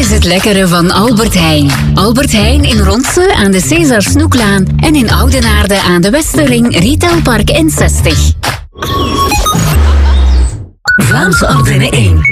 is het lekkere van Albert Heijn. Albert Heijn in Ronse aan de César Snoeklaan en in Oudenaarde aan de Westerring Retailpark N60. Vlaamse Antenne 1.